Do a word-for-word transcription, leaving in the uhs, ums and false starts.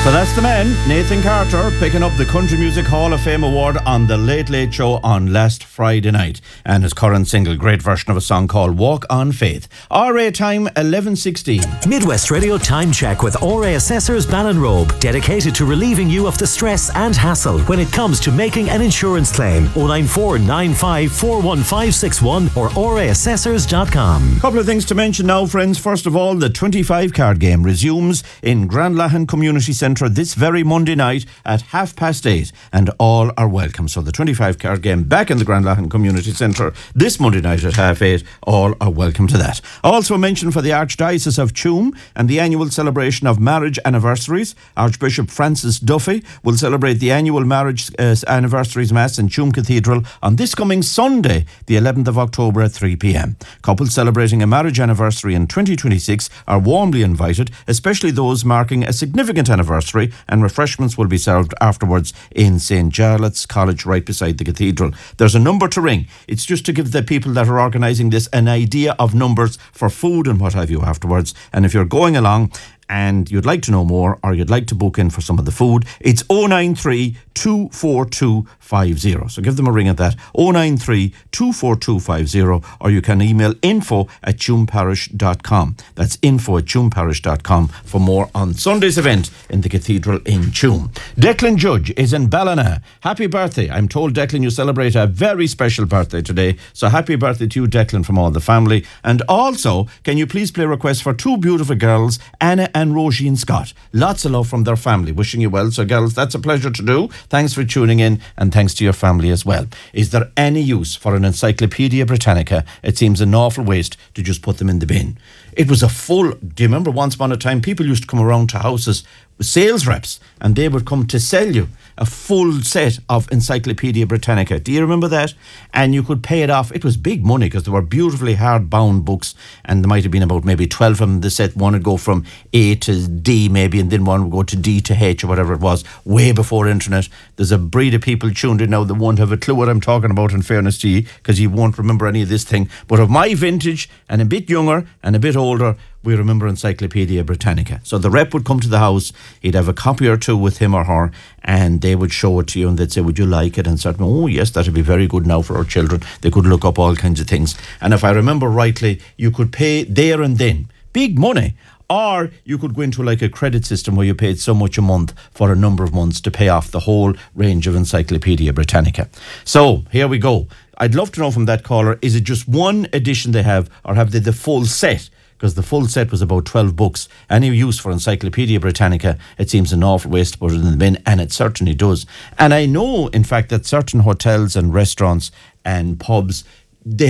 So that's the man, Nathan Carter, picking up the Country Music Hall of Fame award on the Late Late Show on last Friday night. And his current single, great version of a song called Walk on Faith. R A time eleven sixteen. Midwest Radio Time Check with R A Assessors Ballinrobe, dedicated to relieving you of the stress and hassle when it comes to making an insurance claim. oh nine four nine five four one five six one or r a assessors dot com. Couple of things to mention now, friends. First of all, the twenty-five card game resumes in Grandlahan Community Centre this very Monday night at half past eight, and all are welcome. So the twenty-five card game back in the Grandlahan Community Centre this Monday night at half eight, all are welcome to that. Also mentioned for the Archdiocese of Tuam and the annual celebration of marriage anniversaries. Archbishop Francis Duffy will celebrate the annual marriage uh, anniversaries mass in Tuam Cathedral on this coming Sunday, the eleventh of October at three p.m. Couples celebrating a marriage anniversary in twenty twenty-six are warmly invited, especially those marking a significant anniversary, and refreshments will be served afterwards in Saint Jarlath's College right beside the cathedral. There's a number to ring. It's just to give the people that are organising this an idea of numbers for food and what have you afterwards. And if you're going along and you'd like to know more, or you'd like to book in for some of the food, it's oh nine three, two four two, five oh. So give them a ring at that, oh nine three, two four two, five oh, or you can email info at tuamparish dot com. That's info at tuamparish dot com for more on Sunday's event in the cathedral in Tuam. Declan Judge is in Ballina. Happy birthday. I'm told, Declan, you celebrate a very special birthday today. So happy birthday to you, Declan, from all the family. And also, can you please play requests for two beautiful girls, Anna and and Roisin Scott. Lots of love from their family. Wishing you well. So, girls, that's a pleasure to do. Thanks for tuning in, and thanks to your family as well. Is there any use for an Encyclopedia Britannica? It seems an awful waste to just put them in the bin. It was a full... Do you remember once upon a time people used to come around to houses with sales reps, and they would come to sell you a full set of Encyclopedia Britannica. Do you remember that? And you could pay it off. It was big money because they were beautifully hard-bound books, and there might have been about maybe twelve of them. The set one would go from A to D maybe, and then one would go to D to H or whatever it was, way before internet. There's a breed of people tuned in now that won't have a clue what I'm talking about, in fairness to you, because you won't remember any of this thing. But of my vintage, and a bit younger and a bit older, we remember Encyclopedia Britannica. So the rep would come to the house, he'd have a copy or two with him or her, and they would show it to you, and they'd say, would you like it? And certainly, oh yes, that'd be very good now for our children. They could look up all kinds of things. And if I remember rightly, you could pay there and then. Big money. Or you could go into like a credit system where you paid so much a month for a number of months to pay off the whole range of Encyclopedia Britannica. So here we go. I'd love to know from that caller, is it just one edition they have, or have they the full set? Because the full set was about twelve books. Any use for Encyclopedia Britannica, it seems an awful waste to put it in the bin, and it certainly does. And I know, in fact, that certain hotels and restaurants and pubs